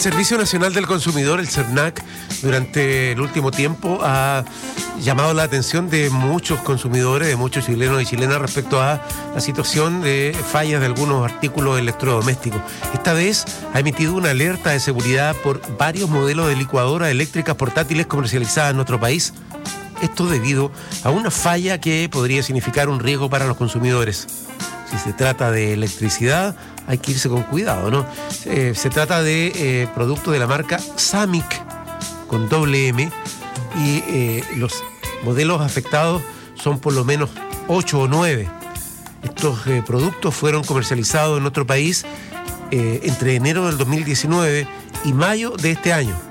Servicio Nacional del Consumidor, el SERNAC, durante el último tiempo ha llamado la atención de muchos consumidores, de muchos chilenos y chilenas respecto a la situación de fallas de algunos artículos electrodomésticos. Esta vez ha emitido una alerta de seguridad por varios modelos de licuadoras eléctricas portátiles comercializadas en nuestro país. Esto debido a una falla que podría significar un riesgo para los consumidores. Si se trata de electricidad, hay que irse con cuidado, ¿no? Se trata de productos de la marca Samic, con doble M, y los modelos afectados son por lo menos 8 o 9. Estos productos fueron comercializados en nuestro país entre enero del 2019 y mayo de este año.